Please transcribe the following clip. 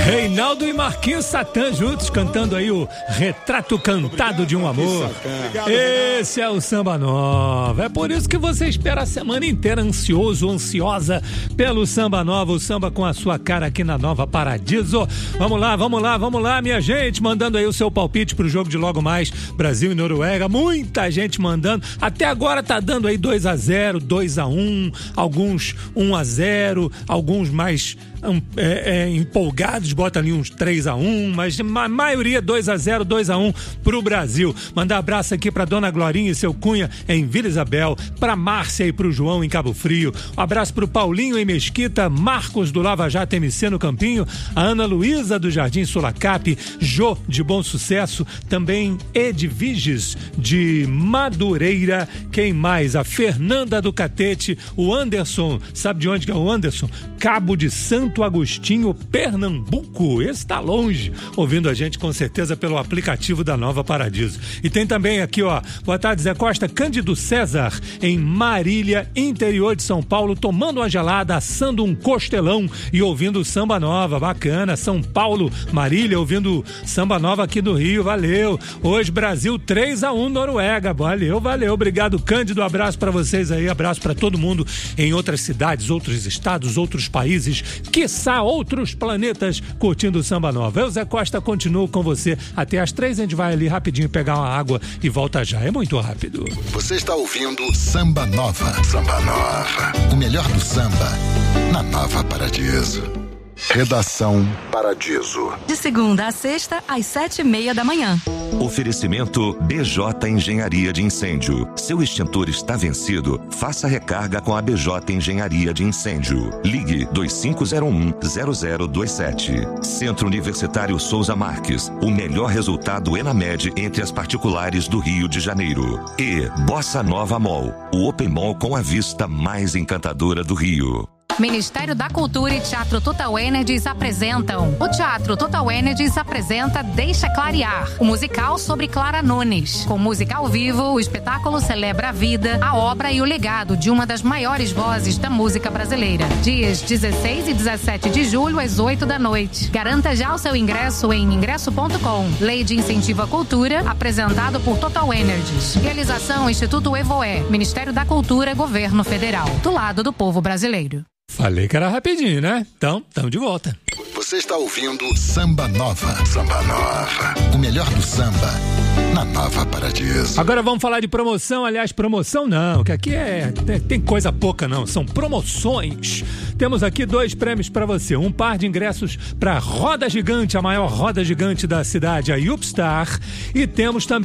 Reinaldo e Marquinhos Satã juntos cantando aí o Retrato Cantado de um Amor. Esse é o Samba Nova. É por isso que você espera a semana inteira ansioso, ansiosa pelo Samba Nova, o samba com a sua cara aqui na Nova Paradiso. Vamos lá, minha gente, mandando aí o seu palpite pro jogo de logo mais, Brasil e Noruega. Muita gente mandando. Até agora tá dando aí 2-0, 2-1, alguns 1-0, alguns mais empolgados, bota ali uns 3-1, mas a maioria 2-0, 2-1 pro Brasil. Mandar abraço aqui pra Dona Glorinha e seu Cunha em Vila Isabel, pra Márcia e pro João em Cabo Frio, um abraço pro Paulinho em Mesquita, Marcos do Lava Jato MC no Campinho, a Ana Luísa do Jardim Sulacap, Jô de Bom Sucesso, também Edviges de Madureira, quem mais? A Fernanda do Catete, o Anderson, sabe de onde que é o Anderson? Cabo de Santo Agostinho, Pernambuco. Esse tá longe, ouvindo a gente com certeza pelo aplicativo da Nova Paradiso. E tem também aqui, ó, boa tarde, Zé Costa, Cândido César, em Marília, interior de São Paulo, tomando uma gelada, assando um costelão e ouvindo Samba Nova. Bacana, São Paulo, Marília, ouvindo Samba Nova aqui do Rio, valeu. Hoje, Brasil 3-1 Noruega, valeu, obrigado, Cândido, abraço pra vocês aí, abraço pra todo mundo em outras cidades, outros estados, outros países, quiçá outros planetas, curtindo o Samba Nova. Eu, Zé Costa, continuo com você até às 3, a gente vai ali rapidinho pegar uma água e volta já, é muito rápido. Você está ouvindo Samba Nova. Samba Nova, o melhor do samba na Nova Paradiso. Redação Paradiso. De segunda a sexta, às 7:30 da manhã. Oferecimento BJ Engenharia de Incêndio. Seu extintor está vencido? Faça recarga com a BJ Engenharia de Incêndio. Ligue 2501-0027. Centro Universitário Souza Marques. O melhor resultado ENAMED entre as particulares do Rio de Janeiro. E Bossa Nova Mall. O Open Mall com a vista mais encantadora do Rio. Ministério da Cultura e Teatro Total Energies apresentam. O Teatro Total Energies apresenta Deixa Clarear, o musical sobre Clara Nunes. Com música ao vivo, o espetáculo celebra a vida, a obra e o legado de uma das maiores vozes da música brasileira. Dias 16 e 17 de julho, às 8 da noite. Garanta já o seu ingresso em ingresso.com. Lei de Incentivo à Cultura, apresentado por Total Energies. Realização Instituto Evoé, Ministério da Cultura, Governo Federal. Do lado do povo brasileiro. Falei que era rapidinho, né? Então, tamo de volta. Você está ouvindo Samba Nova. Samba Nova, o melhor do samba na Nova Paradiso. Agora vamos falar de promoção. Aliás, promoção não, que aqui tem coisa pouca não, são promoções. Temos aqui 2 prêmios para você, um par de ingressos para Roda Gigante, a maior roda gigante da cidade, a Upstar, e temos também